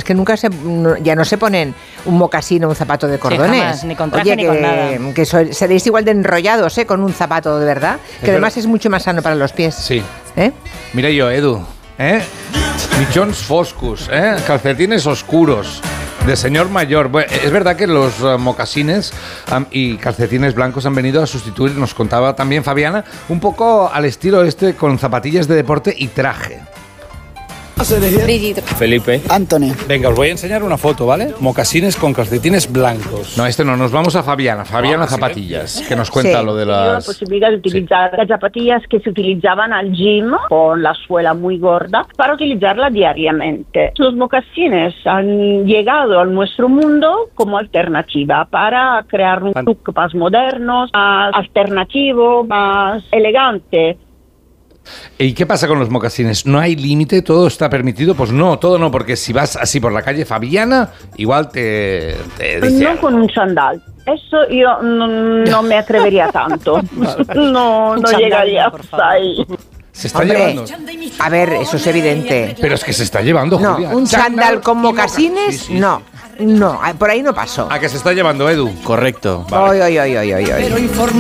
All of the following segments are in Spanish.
que ya no se ponen un mocasín o un zapato de cordones. Sí, jamás, ni con traje ni con nada. Que seréis igual de enrollados con un zapato de verdad, que además es mucho más sano para los pies. Sí. Mira yo, Edu, mitjons foscos, calcetines oscuros. De señor mayor. Bueno, es verdad que los mocasines y calcetines blancos han venido a sustituir, nos contaba también Fabiana, un poco al estilo con zapatillas de deporte y traje. Brigitte. Felipe. Anthony. Venga, os voy a enseñar una foto, ¿vale? Mocasines con calcetines blancos. No, no, nos vamos a Fabiana. Fabiana Zapatillas, que nos cuenta lo de las... La posibilidad de utilizar las zapatillas que se utilizaban al gym con la suela muy gorda para utilizarla diariamente. Los mocasines han llegado a nuestro mundo como alternativa para crear un look más moderno, más alternativo, más elegante. ¿Y qué pasa con los mocasines? ¿No hay límite? ¿Todo está permitido? Pues no, todo no, porque si vas así por la calle Fabiana, igual te dice... No con un chándal. Eso yo no me atrevería tanto. No llegaría hasta ahí. Se está llevando. A ver, eso es evidente. Pero es que se está llevando, Julia. Un chándal con mocasines, sí. No, por ahí no pasó. ¿A que se está llevando, Edu? Correcto. Vale. Pero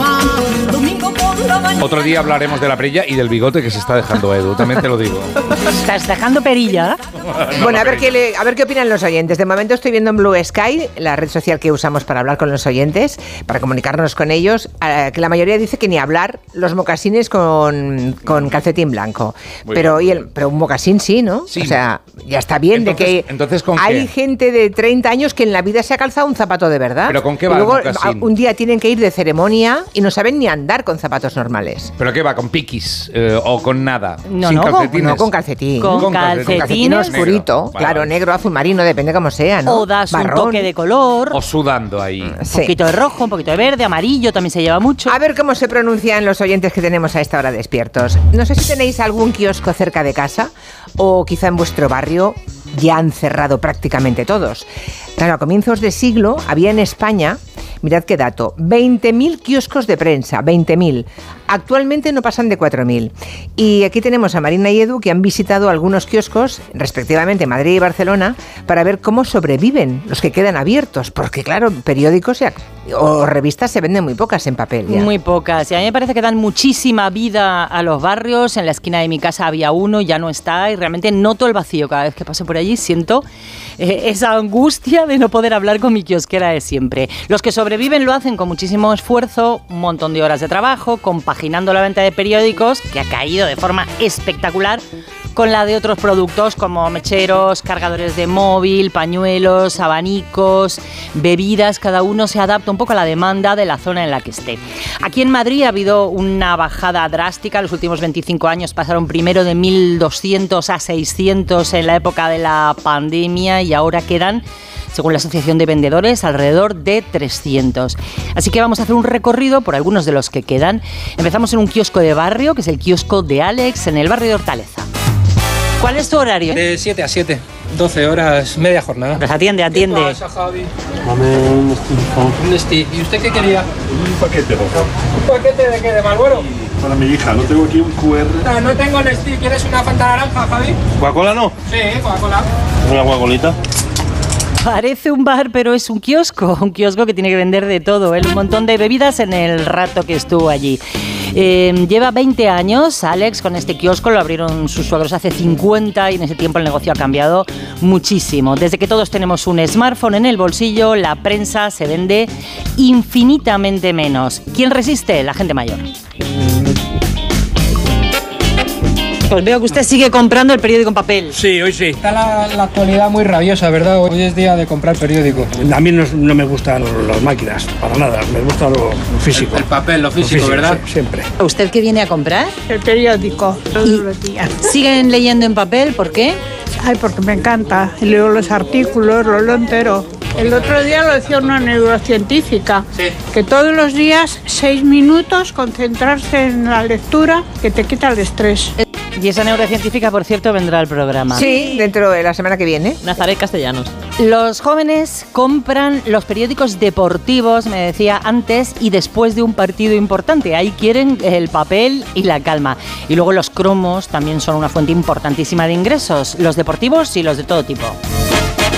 Otro día hablaremos de la perilla y del bigote que se está dejando Edu, también te lo digo. ¿Estás dejando perilla? Bueno, a ver qué opinan los oyentes. De momento estoy viendo en Blue Sky, la red social que usamos para hablar con los oyentes, para comunicarnos con ellos, que la mayoría dice que ni hablar los mocasines con calcetín blanco. Pero un mocasín sí, ¿no? Sí. O sea, ya está bien. Entonces, ¿con hay qué? gente de 30 años que en la vida se ha calzado un zapato de verdad. ¿Pero con qué va y luego, el mocasín? un día tienen que ir de ceremonia y no saben ni andar con zapatos normales. ¿Pero qué va? ¿Con piquis? ¿O con nada? No, ¿Sin no, calcetines? No, con calcetín. Con calcetín oscurito, negro. claro, negro, azul marino, depende cómo sea, ¿no? O das Marrón. un toque de color. O sudando ahí. Un poquito de rojo, un poquito de verde, amarillo, también se lleva mucho. A ver cómo se pronuncian los oyentes que tenemos a esta hora despiertos. No sé si tenéis algún kiosco cerca de casa o quizá en vuestro barrio ya han cerrado prácticamente todos. Claro, a comienzos de siglo había en España, mirad qué dato, 20.000 kioscos de prensa, 20.000. Actualmente no pasan de 4.000. Y aquí tenemos a Marina y Edu que han visitado algunos kioscos, respectivamente Madrid y Barcelona, para ver cómo sobreviven los que quedan abiertos. Porque claro, periódicos o revistas se venden muy pocas en papel ya. Muy pocas. Y a mí me parece que dan muchísima vida a los barrios. En la esquina de mi casa había uno, ya no está. Y realmente noto el vacío. Cada vez que paso por allí siento esa angustia de no poder hablar con mi kiosquera de siempre. Los que sobreviven lo hacen con muchísimo esfuerzo, un montón de horas de trabajo, compaginando la venta de periódicos, que ha caído de forma espectacular, con la de otros productos como mecheros, cargadores de móvil, pañuelos, abanicos, bebidas. Cada uno se adapta un poco a la demanda de la zona en la que esté. Aquí en Madrid ha habido una bajada drástica. Los últimos 25 años pasaron primero de 1.200 a 600 en la época de la pandemia y ahora quedan, según la Asociación de Vendedores, alrededor de 300. Así que vamos a hacer un recorrido por algunos de los que quedan. Empezamos en un kiosco de barrio, que es el kiosco de Alex, en el barrio de Hortaleza. ¿Cuál es tu horario? De 7 a 7, 12 horas, media jornada. Pues atiende. ¿Qué pasa, Javi? Dame un Nestea. Un Nestea. ¿Y usted qué quería? Un paquete, por favor. ¿Un paquete de qué? ¿De Marlboro? Para mi hija, no tengo aquí un QR. No tengo Nestea. ¿Quieres una Fanta naranja, Javi? ¿Coca-Cola no? Sí, Coca-Cola. ¿Una Coca-Colita? Parece un bar, pero es un kiosco que tiene que vender de todo, un montón de bebidas en el rato que estuvo allí. Lleva 20 años Alex con este kiosco, lo abrieron sus suegros hace 50 y en ese tiempo el negocio ha cambiado muchísimo. Desde que todos tenemos un smartphone en el bolsillo, la prensa se vende infinitamente menos. ¿Quién resiste? La gente mayor. Pues veo que usted sigue comprando el periódico en papel. Sí, hoy sí. Está la actualidad muy rabiosa, ¿verdad? Hoy es día de comprar periódico. A mí no me gustan las máquinas, para nada. Me gusta lo físico. El papel, lo físico, ¿verdad? Sí, siempre. ¿Usted qué viene a comprar? El periódico, todos los días. ¿Siguen leyendo en papel? ¿Por qué? Ay, porque me encanta. Y leo los artículos, lo leo entero. El otro día lo decía una neurocientífica, que todos los días 6 minutos concentrarse en la lectura, que te quita el estrés. Y esa neurocientífica, por cierto, vendrá al programa. Sí, dentro de la semana que viene. Nazaret Castellanos. Los jóvenes compran los periódicos deportivos, me decía, antes y después de un partido importante. Ahí quieren el papel y la calma. Y luego los cromos también son una fuente importantísima de ingresos, los deportivos y los de todo tipo.